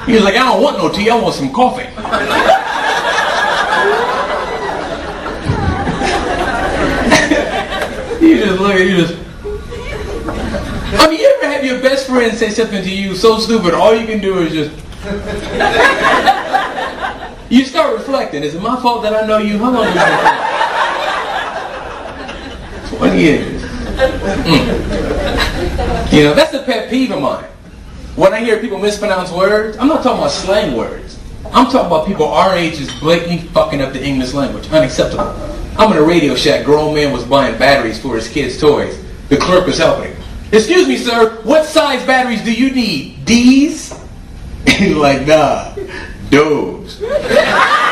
He was like, I don't want no tea, I want some coffee. You just look at you just. I mean, you ever have your best friend say something to you so stupid, all you can do is just. You start reflecting. Is it my fault that I know you? How long have you been 20 years. You know, that's a pet peeve of mine. When I hear people mispronounce words, I'm not talking about slang words. I'm talking about people our age just blatantly fucking up the English language. Unacceptable. I'm in a Radio Shack. Grown man was buying batteries for his kids' toys. The clerk was helping. Excuse me, sir. What size batteries do you need? D's? He's like, nah. Those.